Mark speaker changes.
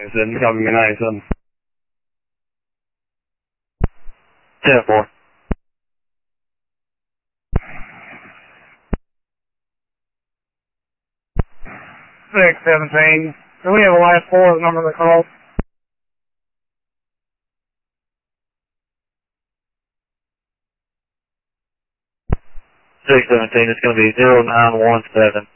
Speaker 1: 97, copy me 97.
Speaker 2: 10-4.
Speaker 3: 617. Do we have a last four of the number they called?
Speaker 2: 617, it's going to be 0917.